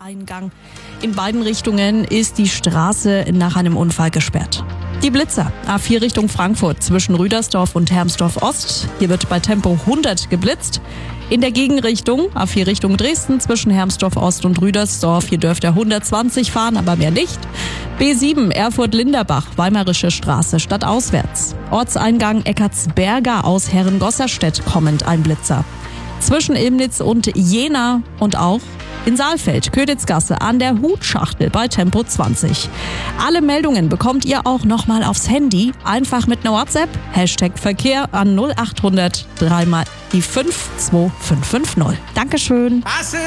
Ortseingang. In beiden Richtungen ist die Straße nach einem Unfall gesperrt. Die Blitzer, A4 Richtung Frankfurt zwischen Rüdersdorf und Hermsdorf Ost. Hier wird bei Tempo 100 geblitzt. In der Gegenrichtung, A4 Richtung Dresden zwischen Hermsdorf Ost und Rüdersdorf. Hier dürft ihr 120 fahren, aber mehr nicht. B7 Erfurt-Linderbach, Weimarische Straße stadtauswärts. Ortseingang Eckartsberger aus Herrengosserstedt kommend ein Blitzer. Zwischen Ilmnitz und Jena und auch in Saalfeld, Königsgasse an der Hutschachtel bei Tempo 20. Alle Meldungen bekommt ihr auch nochmal aufs Handy. Einfach mit einer WhatsApp, #Verkehr an 0800 3 mal die 52550. Dankeschön.